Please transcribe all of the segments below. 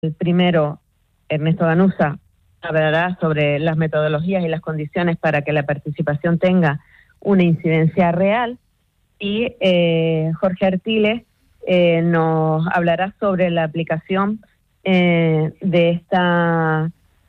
El primero, Ernesto Ganuza, hablará sobre las metodologías y las condiciones para que la participación tenga una incidencia real, y Jorge Artiles nos hablará sobre la aplicación de esta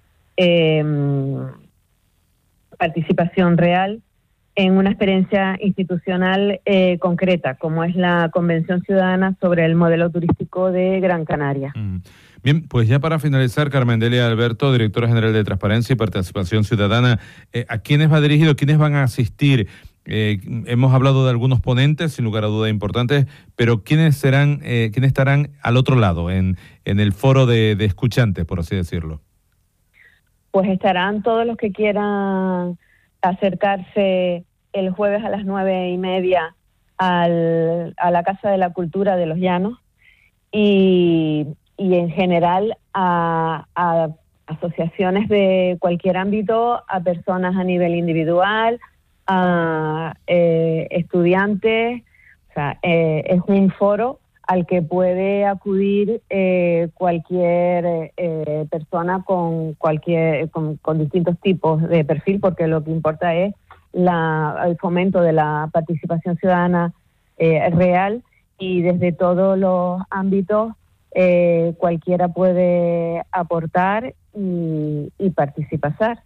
participación real en una experiencia institucional concreta, como es la Convención Ciudadana sobre el modelo turístico de Gran Canaria. Bien, pues ya para finalizar, Carmen Delia Alberto, directora general de Transparencia y Participación Ciudadana, ¿a quiénes va dirigido? ¿Quiénes van a asistir? Hemos hablado de algunos ponentes, sin lugar a duda importantes, pero ¿quiénes estarán al otro lado, en el foro de escuchantes, por así decirlo? Pues estarán todos los que quieran acercarse el jueves a las 9:30 a la Casa de la Cultura de Los Llanos, y en general a asociaciones de cualquier ámbito, a personas a nivel individual, a estudiantes. O sea, es un foro al que puede acudir cualquier persona con distintos tipos de perfil, porque lo que importa es el fomento de la participación ciudadana real, y desde todos los ámbitos cualquiera puede aportar y participar.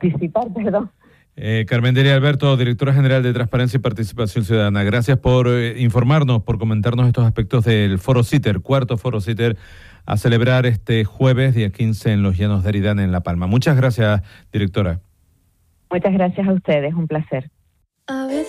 Carmen Delia Alberto, directora general de Transparencia y Participación Ciudadana, gracias por informarnos, por comentarnos estos aspectos del Foro CITER, cuarto Foro CITER, a celebrar este jueves, día 15, en Los Llanos de Aridane, en La Palma. Muchas gracias, directora. Muchas gracias a ustedes, un placer.